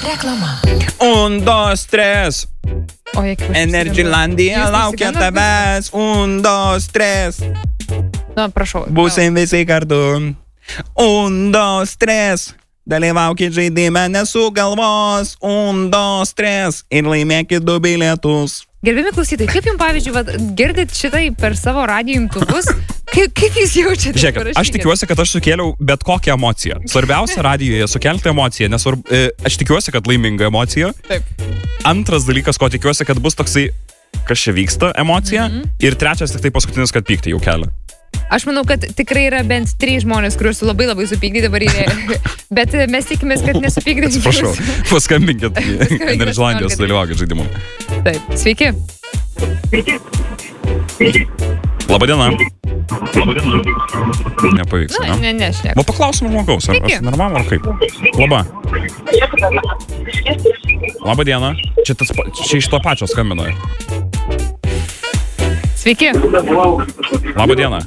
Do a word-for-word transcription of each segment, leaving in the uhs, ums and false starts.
Reklama. Un, dos, tres. O, Energylandija laukia tavęs. Un, dos, tres. Na, prašau. Būsim visi kartu. Un, dos, tres. Dalyvaukit žaidime nesugalvos. Un, dos, tres. Ir laimėkit du bilietus. Gerbiami klausytojai, kaip jums, pavyzdžiui, vat, girdit šitai per savo radijo imtuvus? Kaip, kaip jūs jaučiate? Žiūrėkit, aš tikiuosi, kad aš sukėliau bet kokią emociją. Svarbiausia radijoje sukelti emociją, nes e, aš tikiuosi, kad laiminga emocija. Taip. Antras dalykas, ko tikiuosi, kad bus toksai, kas čia vyksta, emocija. Mm-hmm. Ir trečias, tik tai paskutinis, kad pykti jau kelia. Aš manau, kad tikrai yra bent trys žmonės, kuriuos labai labai supykdyti dabar yra. Bet mes tikimės, kad nesupykdyti. Atsiprašau, paskambinkit Energylandijos dalyvaukit žaidimų. Taip, sveiki. Labadiena. Labadiena. Nepavyks, ne? Ne, ne, šnek. Va, paklausim žmogaus, ar aš normalu, ar kaip? Laba. Labadiena. Čia, tas, čia iš to pačio skambino. Sveiki. Labadiena.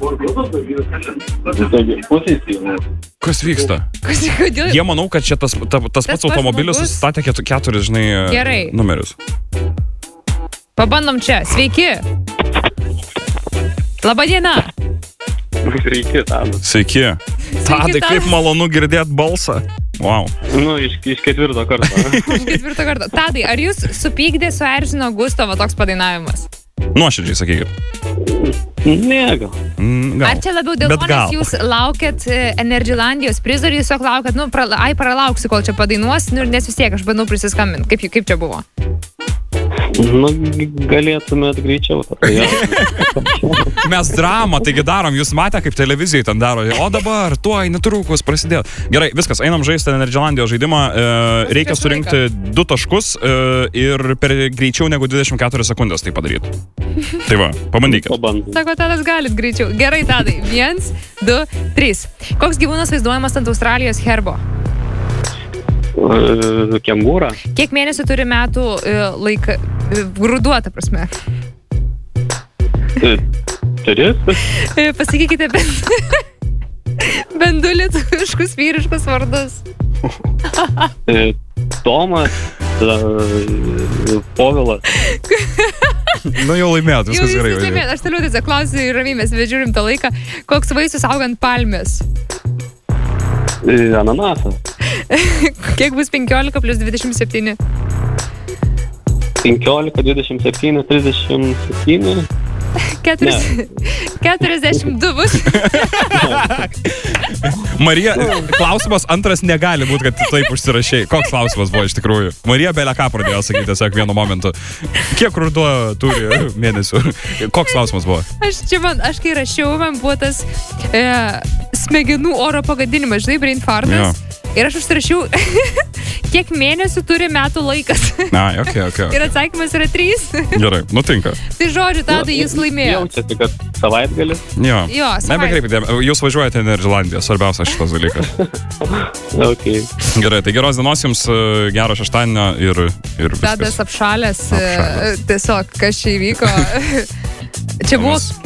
Kas vyksta? Kas, kodėl? Jie manau, kad čia tas, ta, tas, tas pats automobilis susistatė ketu, keturis, žinai, Gerai. numerius. Pabandom čia. Sveiki. Labadiena. Sveiki, Tadas. Sveiki. Tadai, kaip malonu girdėt balsą. Wow. Nu, iš, iš ketvirto karto. Iš ketvirto karto. Tadai, ar jūs supykdė su erzino Gustovo toks padainavimas? Nuoširdžiai sakykit. Ne, gal. Mm, gal. Ar čia labiau dėl to, nes jūs laukiat Energylandijos prizo ir tiesiog laukiat, nu, pra, ai, pralauksiu, kol čia padainuos, nu, nes vis tiek aš bandau prisiskambinti. Kaip, kaip čia buvo? Nu, galėtumėt greičiau. Mes dramą, taigi darom, jūs matę, kaip televizijai ten daro. O dabar, tuoj, netrukus prasidėjo. Gerai, viskas, einam žaisti Energylandijos žaidimą. E, reikia surinkti du taškus e, ir per greičiau negu dvidešimt keturias sekundės tai padaryti. Tai va, pabandykit. Pabandom. Sako, Tadas galit greičiau. Gerai, Tadai. Viens, du, trys. Koks gyvūnas vaizduojamas ant Australijos herbo? Uh, kengūra. Kiek mėnesių turi metų uh, laiką, uh, ruduota prasme? Tris? Uh, pasakykite bent, bent du lietuviškus vyriškus vardus. uh, Tomas, uh, Povilas. Nu jau laimėjot, viskas gerai. Jau laimėjot, aš toliau tiesiog klausiu ir ramybės, bet žiūrim tą laiką. Koks vaisius auga ant palmės? Uh, ananasas. Kiek bus penkiolika plius dvidešimt septyni? penkiolika, dvidešimt septyni, trisdešimt septyni. keturiasdešimt du bus. Marija, klausimas antras negali būti, kad taip užsirašėjai. Koks klausimas buvo iš tikrųjų? Marija belė ką pradėjo sakyti tiesiog vienu momentu. Kiek ruduo turi mėnesių? Koks klausimas buvo? Aš čia man, aš kai rašiau, man buvo tas e, smegenų oro pagadinimas, žinai, brain fartas. Ja. Ir aš užsirašiau, kiek mėnesių turi metų laikas. Na, okei, okei. Ir atsakymas yra trys. Gerai, nutinka. Tai žodžiu, Tadai, jūs laimėjote. Jaučiate, kad savaitgalis? Jo. Jo, savaitgalis. Nebekreipite, jūs važiuojate Energylandiją, svarbiausias šitas dalykas. Okay. Gerai, tai geros dienos jums, gero šeštadienio ir, ir viskas. Tadas apšalęs, apšalęs. Tiesiog, kas čia įvyko. Čia buvo